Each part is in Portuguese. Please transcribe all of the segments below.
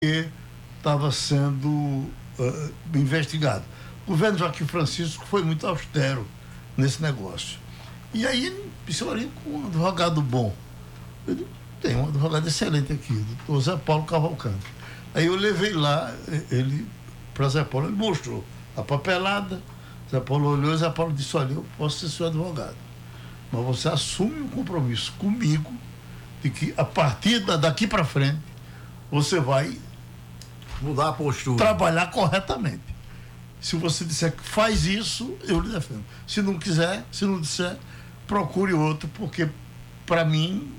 que estava sendo investigado. O governo Joaquim Francisco foi muito austero nesse negócio. E aí ele disse, olha, com um advogado bom. Eu disse, tem um advogado excelente aqui, o doutor Zé Paulo Cavalcante. Aí eu levei lá ele para Zé Paulo, ele mostrou a papelada, Zé Paulo olhou e Zé Paulo disse, olha, eu posso ser seu advogado, mas você assume um compromisso comigo de que a partir daqui para frente você vai mudar a postura, trabalhar corretamente. Se você disser que faz isso, eu lhe defendo. Se não quiser, se não disser, procure outro, porque para mim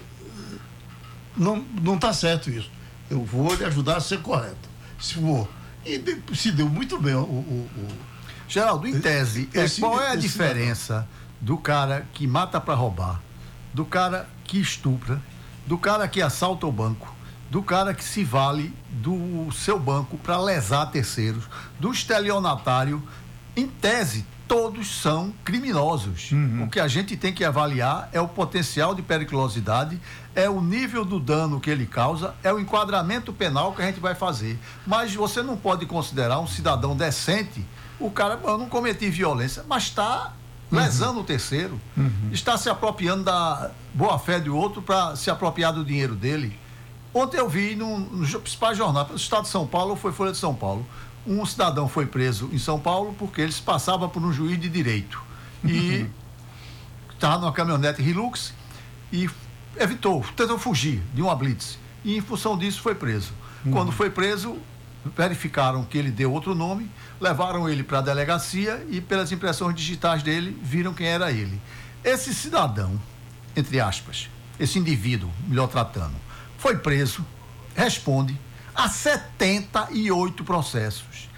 não está certo isso. Eu vou lhe ajudar a ser correto. Se for. E se deu muito bem Geraldo, em tese, qual é a diferença do cara que mata para roubar, do cara que estupra, do cara que assalta o banco, do cara que se vale do seu banco para lesar terceiros, do estelionatário? Em tese, todos são criminosos. O que a gente tem que avaliar é o potencial de periculosidade, é o nível do dano que ele causa, é o enquadramento penal que a gente vai fazer. Mas você não pode considerar um cidadão decente, o cara, eu não cometi violência, mas está lesando o terceiro, está se apropriando da boa-fé do outro para se apropriar do dinheiro dele. Ontem eu vi no principal jornal, no estado de São Paulo, foi Folha de São Paulo, um cidadão foi preso em São Paulo porque ele se passava por um juiz de direito e estava numa caminhonete Hilux e tentou fugir de uma blitz e em função disso foi preso. Quando foi preso, verificaram que ele deu outro nome, levaram ele para a delegacia e pelas impressões digitais dele viram quem era ele. Esse cidadão, entre aspas, esse indivíduo, melhor tratando, foi preso, responde a 78 processos.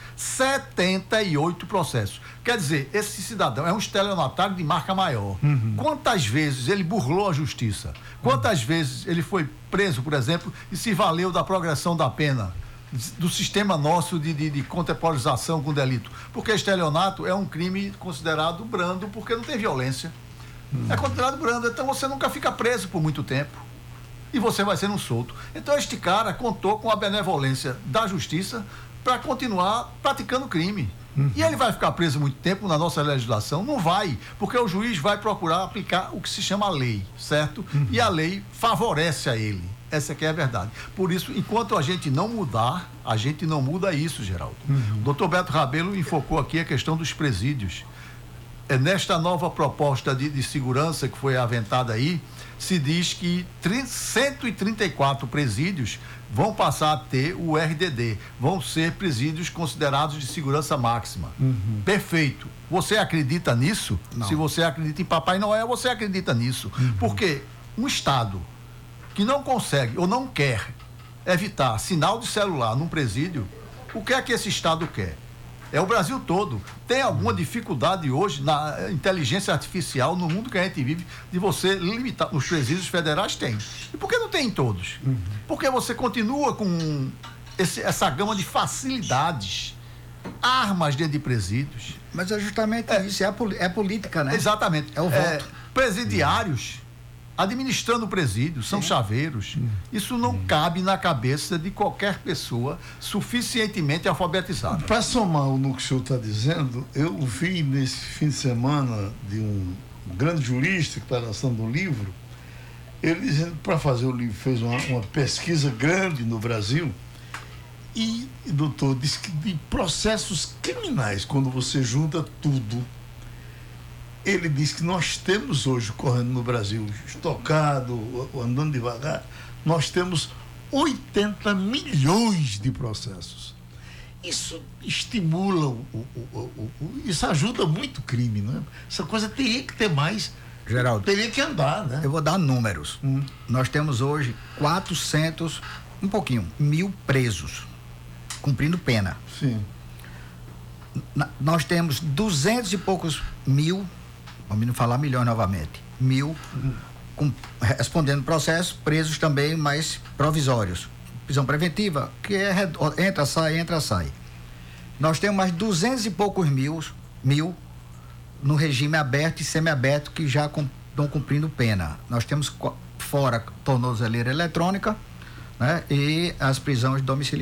78 processos. Quer dizer, esse cidadão é um estelionatário de marca maior. Quantas vezes ele burlou a justiça? Quantas vezes ele foi preso, por exemplo, e se valeu da progressão da pena, do sistema nosso de contemporização com delito? Porque estelionato é um crime considerado brando, porque não tem violência. É considerado brando, então você nunca fica preso por muito tempo. E você vai sendo solto. Então este cara contou com a benevolência da justiça para continuar praticando crime. E ele vai ficar preso muito tempo na nossa legislação? Não vai, porque o juiz vai procurar aplicar o que se chama lei, certo? E a lei favorece a ele. Essa aqui é a verdade. Por isso, enquanto a gente não mudar, a gente não muda isso, Geraldo. O doutor Beto Rabelo enfocou aqui a questão dos presídios. Nesta nova proposta de segurança que foi aventada aí, se diz que 134 presídios vão passar a ter o RDD, vão ser presídios considerados de segurança máxima. Perfeito. Você acredita nisso? Não. Se você acredita em Papai Noel, você acredita nisso. Porque um Estado que não consegue ou não quer evitar sinal de celular num presídio, o que é que esse Estado quer? É o Brasil todo. Tem alguma dificuldade hoje na inteligência artificial, no mundo que a gente vive, de você limitar? Nos presídios federais tem. E por que não tem em todos? Porque você continua com essa gama de facilidades, armas dentro de presídios. Mas é justamente isso, é política, né? Exatamente. É o voto. Presidiários administrando o presídio, são chaveiros. Isso não cabe na cabeça de qualquer pessoa suficientemente alfabetizada. Para somar no que o senhor está dizendo, eu vi nesse fim de semana de um grande jurista que está lançando um livro, ele dizendo que para fazer o livro fez uma pesquisa grande no Brasil e, doutor, disse que de processos criminais, quando você junta tudo, ele diz que nós temos hoje, correndo no Brasil, estocado, andando devagar, nós temos 80 milhões de processos. Isso estimula, isso ajuda muito o crime, né? Essa coisa teria que ter mais, Geraldo, teria que andar, né? eu vou dar números. Nós temos hoje 1.000 presos, cumprindo pena. Sim. Nós temos 200 e poucos mil, vamos não falar milhões novamente, respondendo processo, presos também, mas provisórios. Prisão preventiva, que entra, sai. Nós temos mais 200 e poucos mil no regime aberto e semiaberto que já estão cumprindo pena. Nós temos fora tornozeleira eletrônica, né, e as prisões domiciliares.